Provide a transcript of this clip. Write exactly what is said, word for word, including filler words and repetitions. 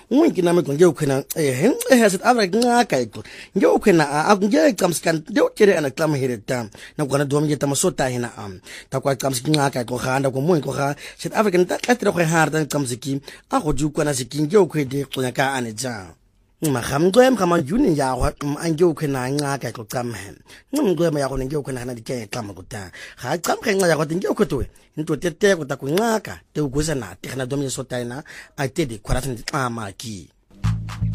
Ngwinki nami nje ukhona eh eh South Africa nqaka iko nje ukhona akunje icamskan nje ukere ana clama here tam na kwana domi yeta masota hina am ta kwa camsiki nqaka iko khanda ko mo iko kha South Africa nta katira go harda camsiki a go ju kwana sikinje ukhede xonya ka ane ja magamgwem gama juni ya go anje ukhona nqaka iko camhe ngumgwem ya go nje ukhona hana dike clama go ta ga camkhe nqa ya go nje ukhotwe into tete go ta kunqaka te uguza na te hana domi sota hina a tedi kwaratni ama ki